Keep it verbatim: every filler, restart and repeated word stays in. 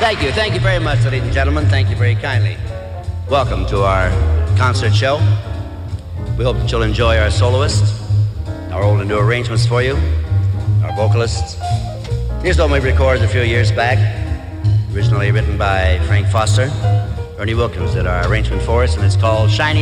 Thank you. Thank you very much, ladies and gentlemen. Thank you very kindly. Welcome to our concert show. We hope that you'll enjoy our soloists, our old and new arrangements for you, our vocalists. Here's one we recorded a few years back, originally written by Frank Foster. Ernie Wilkins did our arrangement for us, and it's called Shiny